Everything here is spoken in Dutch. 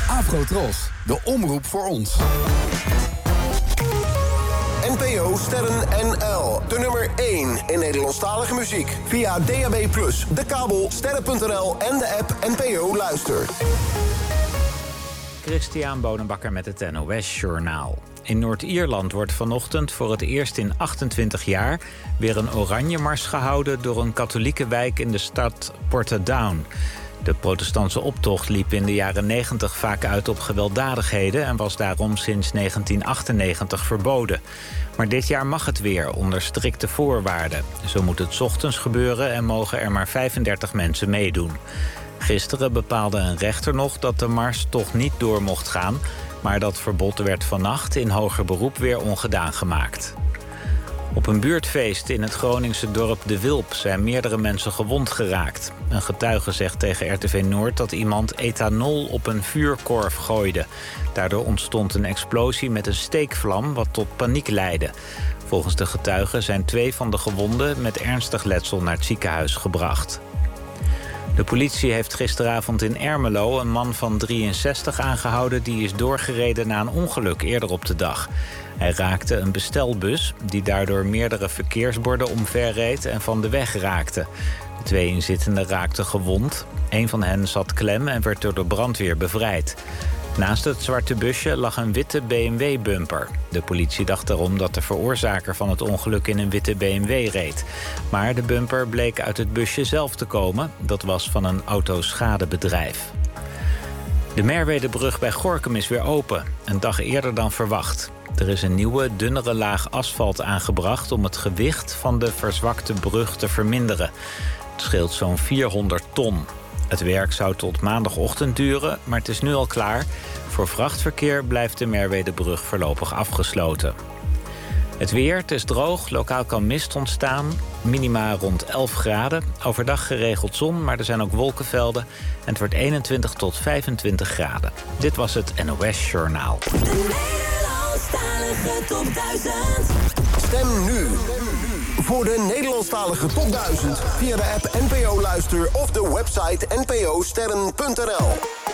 Afrotros, de omroep voor ons. NPO Sterren NL. De nummer 1 in Nederlandstalige muziek. Via DAB+, de kabel, sterren.nl en de app NPO Luister. Christian Bonenbakker met het NOS Journaal. In Noord-Ierland wordt vanochtend voor het eerst in 28 jaar... weer een oranjemars gehouden door een katholieke wijk in de stad Portadown. De protestantse optocht liep in de jaren 90 vaak uit op gewelddadigheden... en was daarom sinds 1998 verboden. Maar dit jaar mag het weer, onder strikte voorwaarden. Zo moet het 's ochtends gebeuren en mogen er maar 35 mensen meedoen. Gisteren bepaalde een rechter nog dat de mars toch niet door mocht gaan... maar dat verbod werd vannacht in hoger beroep weer ongedaan gemaakt. Op een buurtfeest in het Groningse dorp De Wilp zijn meerdere mensen gewond geraakt. Een getuige zegt tegen RTV Noord dat iemand ethanol op een vuurkorf gooide. Daardoor ontstond een explosie met een steekvlam wat tot paniek leidde. Volgens de getuige zijn 2 van de gewonden met ernstig letsel naar het ziekenhuis gebracht. De politie heeft gisteravond in Ermelo een man van 63 aangehouden... die is doorgereden na een ongeluk eerder op de dag. Hij raakte een bestelbus die daardoor meerdere verkeersborden omverreed... en van de weg raakte. De 2 inzittenden raakten gewond. 1 van hen zat klem en werd door de brandweer bevrijd. Naast het zwarte busje lag een witte BMW-bumper. De politie dacht daarom dat de veroorzaker van het ongeluk in een witte BMW reed. Maar de bumper bleek uit het busje zelf te komen. Dat was van een autoschadebedrijf. De Merwedebrug bij Gorinchem is weer open, een dag eerder dan verwacht. Er is een nieuwe, dunnere laag asfalt aangebracht... om het gewicht van de verzwakte brug te verminderen. Het scheelt zo'n 400 ton. Het werk zou tot maandagochtend duren, maar het is nu al klaar. Voor vrachtverkeer blijft de Merwedebrug voorlopig afgesloten. Het weer, het is droog, lokaal kan mist ontstaan. Minima rond 11 graden. Overdag geregeld zon, maar er zijn ook wolkenvelden. En het wordt 21 tot 25 graden. Dit was het NOS Journaal. De Nederlandstalige top 1000. Stem nu voor de Nederlandstalige top 1000 via de app NPO Luister of de website nposterren.nl.